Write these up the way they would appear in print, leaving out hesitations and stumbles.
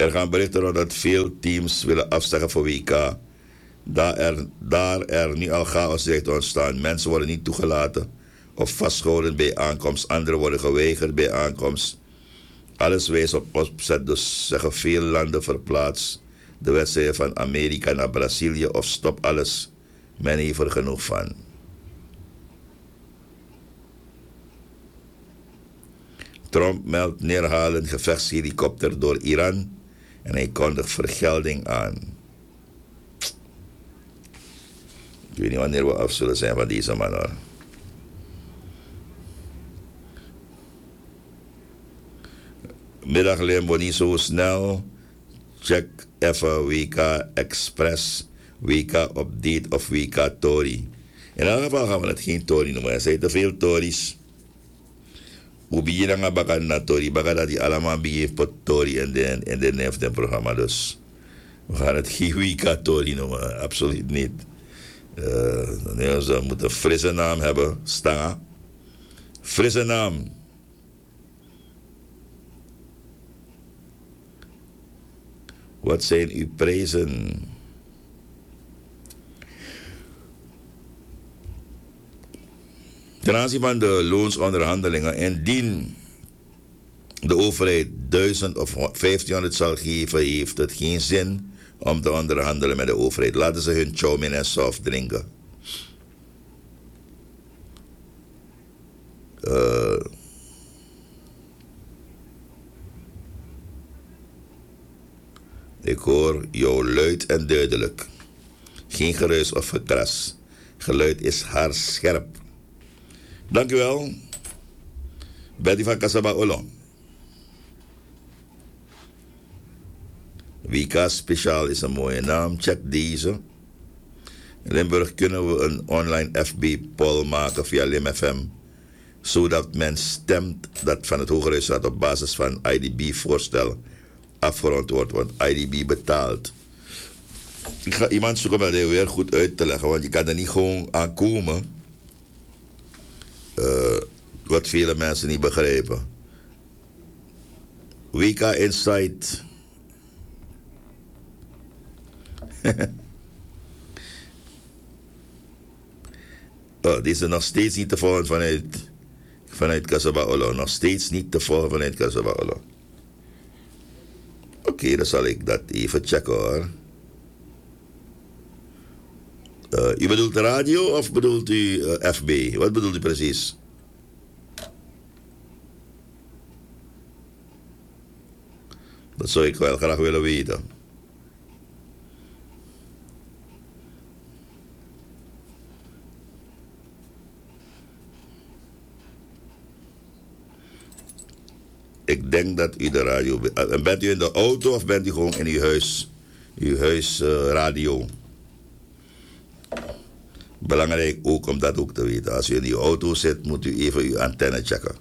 Er gaan berichten rond dat veel teams willen afzeggen voor WK. Daar er nu al chaos dreigt te ontstaan. Mensen worden niet toegelaten of vastgehouden bij aankomst. Anderen worden geweigerd bij aankomst. Alles wijst op opzet, dus zeggen veel landen verplaats de wedstrijden van Amerika naar Brazilië of stop alles. Men heeft er genoeg van. Trump meldt neerhalend gevechtshelikopter door Iran en hij kondigt vergelding aan. Ik weet niet wanneer we af zullen zijn van deze man hoor. Middag Limbo niet zo snel. Check even WK Express, WK Update of WK Tory. In elk geval gaan we het geen Tory noemen. Er zijn te veel Tories. Hoe begin je dan bakken naar Tory? Bakken dat die allemaal begeven voor Tory in de neefde programma. Dus we gaan het geen WK Tory noemen. Absoluut niet. Ze moeten een frisse naam hebben. Stanga. Frisse naam. Wat zijn uw prijzen? Ten aanzien van de loonsonderhandelingen, indien de overheid 1000 of 1500 zal geven, heeft het geen zin om te onderhandelen met de overheid. Laten ze hun chow mein en soft drinken. Ik hoor jou luid en duidelijk. Geen geruis of gekras. Geluid is haarscherp. Dank u wel. Betty van Kasaba Olo. WK Speciaal is een mooie naam. Check deze. In Limburg kunnen we een online FB-poll maken via LimFM. Zodat men stemt dat van het Hogerhuisraad op basis van IDB-voorstel afgerond wordt, want IDB betaalt. Ik ga iemand zoeken om dat weer goed uit te leggen, want je kan er niet gewoon aan komen. Wat vele mensen niet begrijpen. WK Insight. Deze is nog steeds niet te volgen vanuit Casabaolo. Nog steeds niet te volgen vanuit Casabaolo. Oké, dan zal ik dat even checken hoor. U bedoelt radio of bedoelt u FB? Wat bedoelt u precies? Dat zou ik wel graag willen weten. Ik denk dat u de radio... bent u in de auto of bent u gewoon in uw huis? Uw huisradio. Belangrijk ook om dat ook te weten. Als u in uw auto zit, moet u even uw antenne checken.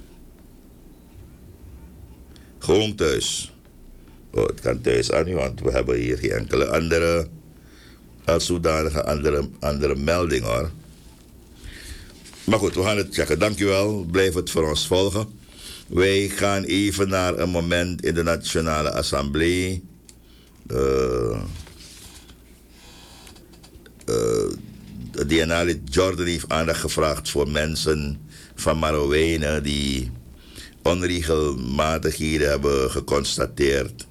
Gewoon thuis. Oh, het kan thuis aan u, want we hebben hier geen enkele andere... als zodanige andere melding hoor. Maar goed, we gaan het checken. Dank u wel. Blijf het voor ons volgen. Wij gaan even naar een moment in de Nationale Assemblée. De DNA-lid Jordan heeft aandacht gevraagd voor mensen van Marowijnen die onregelmatigheden hebben geconstateerd.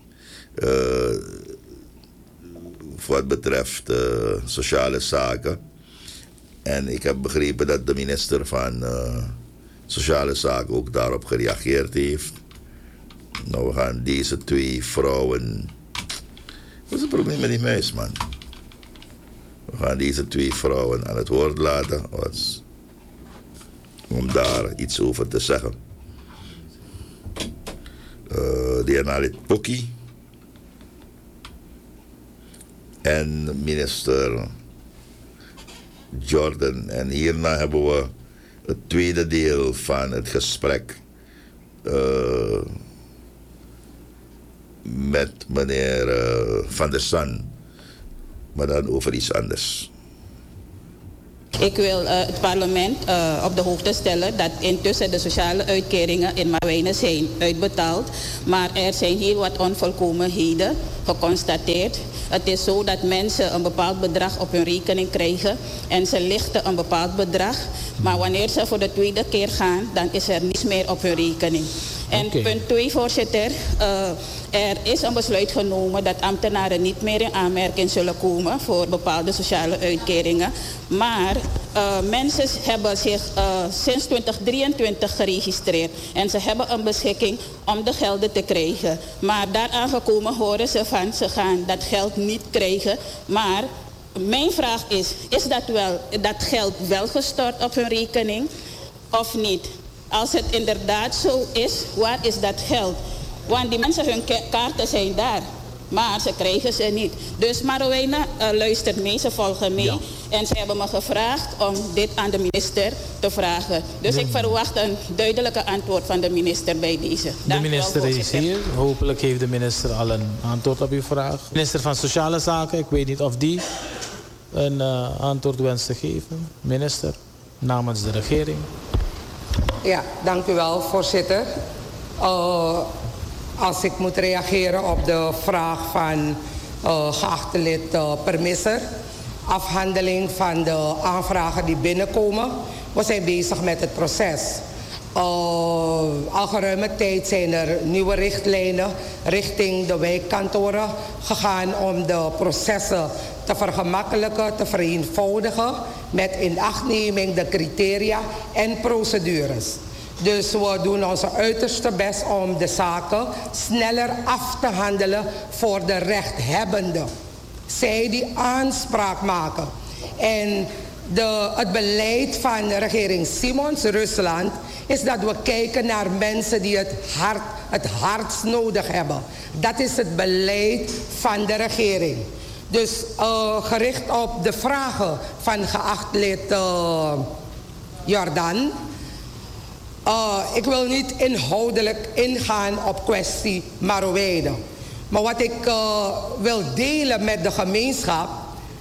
Voor wat betreft sociale zaken. En ik heb begrepen dat de minister van Sociale Zaken ook daarop gereageerd heeft. Nou, we gaan deze twee vrouwen... Wat is het probleem met die meis, man? We gaan deze twee vrouwen aan het woord laten. Om daar iets over te zeggen. DNA-lid Pokkie. En minister Jordan. En hierna hebben we het tweede deel van het gesprek met meneer Van der San, maar dan over iets anders. Ik wil het parlement op de hoogte stellen dat intussen de sociale uitkeringen in Marowijnen zijn uitbetaald. Maar er zijn heel wat onvolkomenheden geconstateerd. Het is zo dat mensen een bepaald bedrag op hun rekening krijgen en ze lichten een bepaald bedrag. Maar wanneer ze voor de tweede keer gaan, dan is er niets meer op hun rekening. En punt 2, voorzitter. Er is een besluit genomen dat ambtenaren niet meer in aanmerking zullen komen voor bepaalde sociale uitkeringen. Maar mensen hebben zich sinds 2023 geregistreerd. En ze hebben een beschikking om de gelden te krijgen. Maar daaraan gekomen horen ze van ze gaan dat geld niet krijgen. Maar mijn vraag is dat geld wel gestort op hun rekening of niet? Als het inderdaad zo is, waar is dat geld? Want die mensen, hun kaarten zijn daar. Maar ze krijgen ze niet. Dus Marowijnen luistert mee, ze volgen mee. Ja. En ze hebben me gevraagd om dit aan de minister te vragen. Dus ik verwacht een duidelijke antwoord van de minister bij deze. De minister is hier. Hopelijk heeft de minister al een antwoord op uw vraag. Minister van Sociale Zaken, ik weet niet of die een antwoord wenst te geven. Minister, namens de regering. Ja, dank u wel, voorzitter. Als ik moet reageren op de vraag van geachte lid Permisser. Afhandeling van de aanvragen die binnenkomen. We zijn bezig met het proces. Al geruime tijd zijn er nieuwe richtlijnen richting de wijkkantoren gegaan om de processen te vergemakkelijken, te vereenvoudigen met inachtneming de criteria en procedures. Dus we doen onze uiterste best om de zaken sneller af te handelen voor de rechthebbenden. Zij die aanspraak maken. En het beleid van de regering Simons, Rusland, is dat we kijken naar mensen die het hardst nodig hebben. Dat is het beleid van de regering. Dus gericht op de vragen van geacht lid Jordan. Ik wil niet inhoudelijk ingaan op kwestie Marowijnen. Maar wat ik wil delen met de gemeenschap.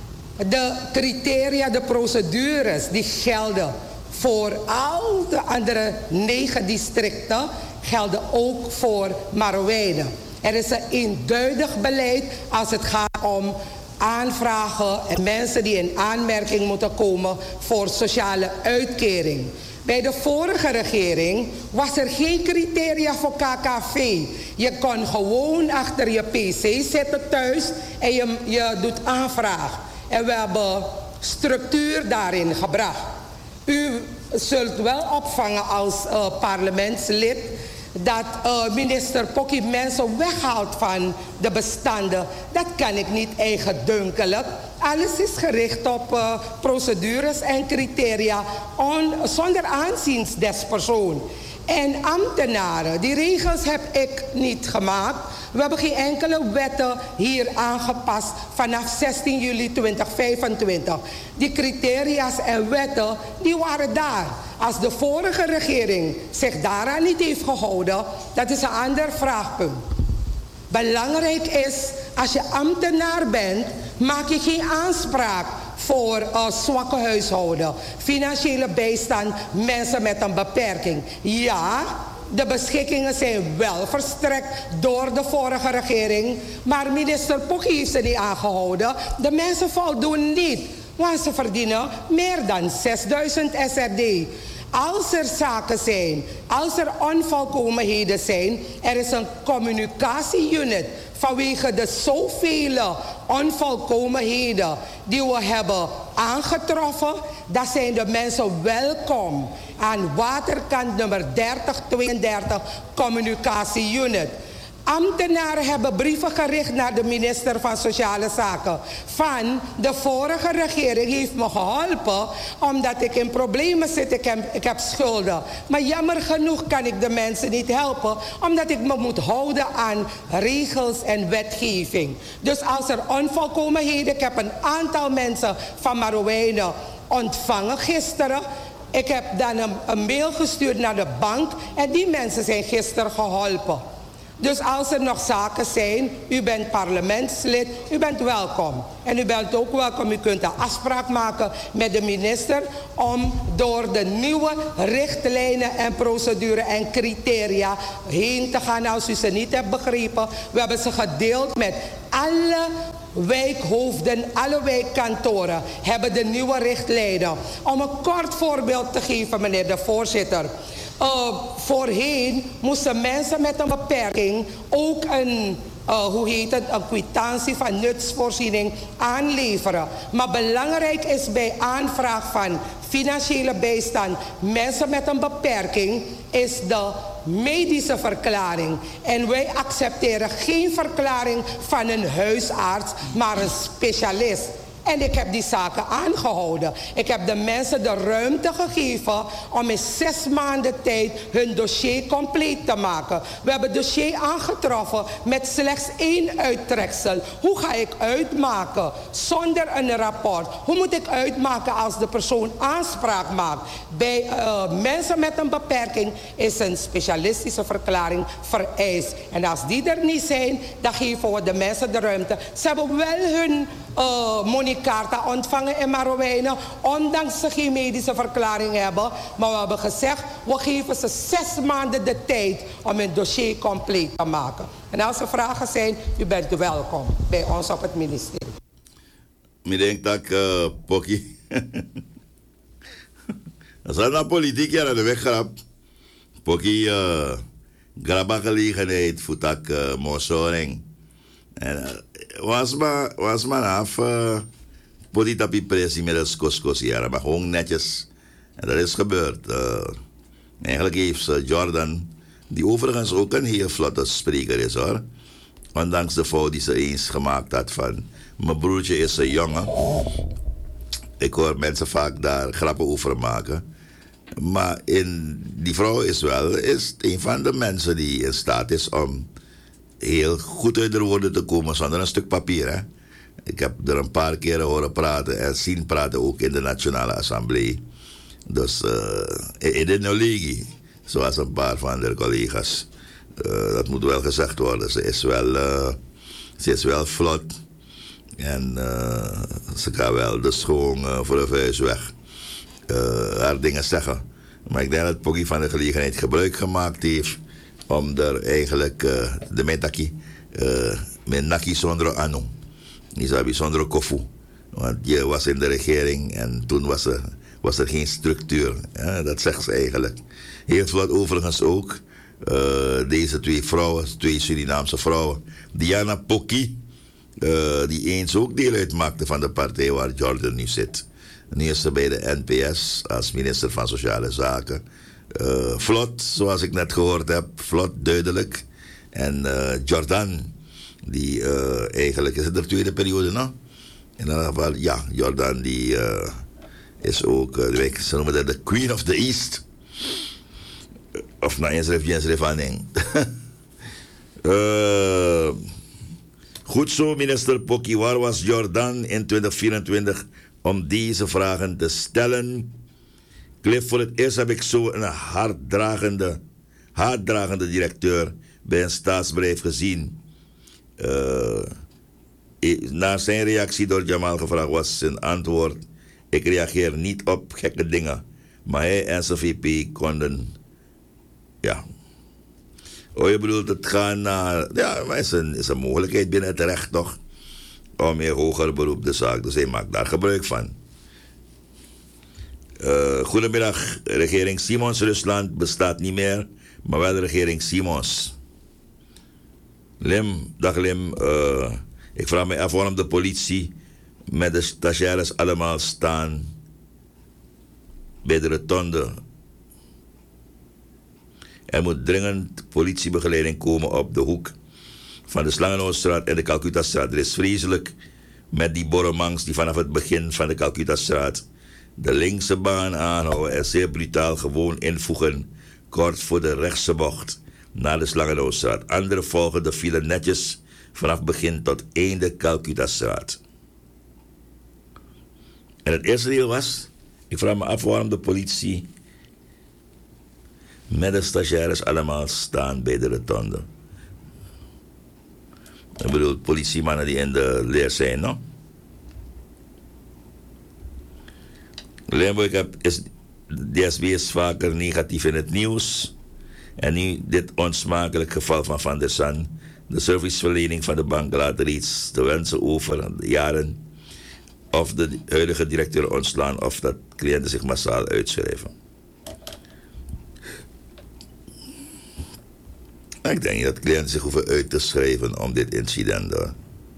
De criteria, de procedures die gelden voor al de andere 9 districten, gelden ook voor Marowijnen. Er is een eenduidig beleid als het gaat om aanvragen en mensen die in aanmerking moeten komen voor sociale uitkering. Bij de vorige regering was er geen criteria voor KKV. Je kon gewoon achter je pc zitten thuis en je doet aanvraag. En we hebben structuur daarin gebracht. U zult wel opvangen als parlementslid dat minister Pokkie mensen weghaalt van de bestanden. Dat kan ik niet eigendunkelijk. Alles is gericht op procedures en criteria zonder aanzien des persoon. En ambtenaren, die regels heb ik niet gemaakt. We hebben geen enkele wetten hier aangepast vanaf 16 juli 2025. Die criteria's en wetten, die waren daar. Als de vorige regering zich daaraan niet heeft gehouden, dat is een ander vraagpunt. Belangrijk is, als je ambtenaar bent, maak je geen aanspraak voor zwakke huishouden, financiële bijstand, mensen met een beperking. Ja, de beschikkingen zijn wel verstrekt door de vorige regering, maar minister Pokkie heeft ze niet aangehouden. De mensen voldoen niet, want ze verdienen meer dan 6000 SRD. Als er zaken zijn, als er onvolkomenheden zijn, er is een communicatieunit vanwege de zoveel onvolkomenheden die we hebben aangetroffen. Dat zijn de mensen welkom aan waterkant nummer 3032 communicatieunit. Ambtenaren hebben brieven gericht naar de minister van Sociale Zaken. Van de vorige regering heeft me geholpen omdat ik in problemen zit. Ik heb schulden. Maar jammer genoeg kan ik de mensen niet helpen omdat ik me moet houden aan regels en wetgeving. Dus als er onvolkomenheden, ik heb een aantal mensen van Marowijnen ontvangen gisteren. Ik heb dan een mail gestuurd naar de bank en die mensen zijn gisteren geholpen. Dus als er nog zaken zijn, u bent parlementslid, u bent welkom. En u bent ook welkom, u kunt een afspraak maken met de minister om door de nieuwe richtlijnen en procedure en criteria heen te gaan. Als u ze niet hebt begrepen, we hebben ze gedeeld met alle wijkhoofden, alle wijkkantoren hebben de nieuwe richtlijnen. Om een kort voorbeeld te geven, meneer de voorzitter. Voorheen moesten mensen met een beperking ook een kwitantie van nutsvoorziening aanleveren. Maar belangrijk is bij aanvraag van financiële bijstand mensen met een beperking is de medische verklaring. En wij accepteren geen verklaring van een huisarts, maar een specialist. En ik heb die zaken aangehouden. Ik heb de mensen de ruimte gegeven om in 6 maanden tijd hun dossier compleet te maken. We hebben het dossier aangetroffen met slechts 1 uittreksel. Hoe ga ik uitmaken zonder een rapport? Hoe moet ik uitmaken als de persoon aanspraak maakt? Bij mensen met een beperking is een specialistische verklaring vereist. En als die er niet zijn, dan geven we de mensen de ruimte. Ze hebben wel hun monikaarten ontvangen in Marowijnen, ondanks ze geen medische verklaring hebben. Maar we hebben gezegd, we geven ze 6 maanden de tijd om hun dossier compleet te maken. En als er vragen zijn, u bent welkom bij ons op het ministerie. Ik denk dat Pokkie. Dat is nou politiek ja, naar de weg grap. Pokkie grabba gelegenheid voor dat monsoring. En was maar af potitapi pressie met het koskos hier, maar gewoon netjes. En dat is gebeurd. Eigenlijk heeft Jordan, die overigens ook een heel vlotte spreker is hoor. Ondanks de fout die ze eens gemaakt had van, mijn broertje is een jongen. Ik hoor mensen vaak daar grappen over maken. Maar die vrouw is een van de mensen die in staat is om heel goed uit de woorden te komen zonder een stuk papier. Hè? Ik heb er een paar keren horen praten en zien praten ook in de Nationale Assemblée. Dus in de Noligi, zoals een paar van de collega's. Dat moet wel gezegd worden. Ze is wel vlot. En ze kan wel dus gewoon voor de vuist weg haar dingen zeggen. Maar ik denk dat Poggi van de gelegenheid gebruik gemaakt heeft om er eigenlijk de metaki met naki zonder anu. Niet zonder kofu. Want je was in de regering en toen was er geen structuur. Ja, dat zegt ze eigenlijk. Heel vlot overigens ook. Deze 2 vrouwen, 2 Surinaamse vrouwen. Diana Pokki, die eens ook deel uitmaakte van de partij waar Jordan nu zit. Nu is ze bij de NPS als minister van Sociale Zaken. Vlot, zoals ik net gehoord heb. Vlot, duidelijk. En Jordan, die eigenlijk is het de 2e periode, no? In ieder geval, ja, Jordan die is ook, ze noemen dat de Queen of the East. Of nou, eens refaning. Goed zo, minister Pokki. Waar was Jordan in 2024 om deze vragen te stellen? Cliff, voor het eerst heb ik zo een haatdragende directeur bij een staatsbedrijf gezien. Na zijn reactie door Jamal gevraagd was zijn antwoord: ik reageer niet op gekke dingen. Maar hij en zijn VP konden, ja. Oh, je bedoelt het gaan naar, ja, maar is een mogelijkheid binnen het recht toch, om in hoger beroep de zaak. Dus hij maakt daar gebruik van. Goedemiddag, regering Simons. Rusland bestaat niet meer, maar wel de regering Simons. Dag Lim, ik vraag me af waarom de politie met de stagiaires allemaal staan bij de rotonde. Er moet dringend politiebegeleiding komen op de hoek van de Slangenootstraat en de Calcutta-straat. Er is vreselijk met die borremangs die vanaf het begin van de Calcutta-straat de linkse baan aanhouden en zeer brutaal gewoon invoegen, kort voor de rechtse bocht naar de Slangenootstraat. Anderen volgen de file netjes vanaf begin tot einde Calcutta-straat. En het eerste deel was, ik vraag me af waarom de politie met de stagiaires allemaal staan bij de rotonde. Ik bedoel, politiemannen die in de leer zijn, no? Limburg is, DSB is vaker negatief in het nieuws. En nu dit onsmakelijk geval van Van der San. De serviceverlening van de bank laat reeds te wensen over de jaren. Of de huidige directeur ontslaan of dat cliënten zich massaal uitschrijven. Ik denk niet dat cliënten zich hoeven uit te schrijven om dit incident. Hoor.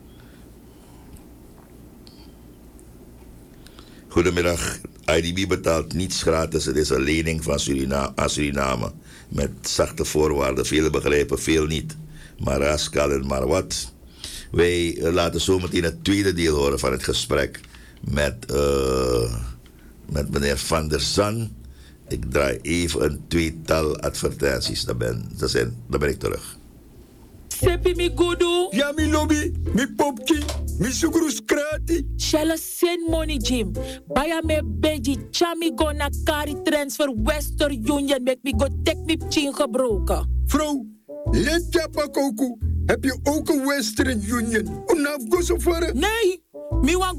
Goedemiddag. IDB betaalt niets gratis. Het is een lening van Suriname. Met zachte voorwaarden. Velen begrijpen, veel niet. Maar rascalen, maar wat. Wij laten zometeen het tweede deel horen van het gesprek met meneer Van der San. Ik draai even een tweetal advertenties. Dan ben ik terug. Sepi mi gudu. Ja, mi lobby, mi popki, mi sugrus krati. Shella send money, Jim. Baya me beji, chami go na kari transfer Western Union. Make me go take me chin gebroken. Vrouw, let ja pakoku. Heb je ook een Western Union? Onaf go zo ver? Nee, mi wan